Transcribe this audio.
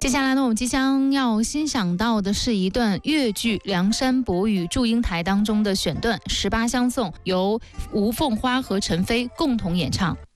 接下来呢，我们即将要欣赏到的是一段越剧《梁山伯与祝英台》当中的选段《十八相送》，由吴凤花和陈飞共同演唱。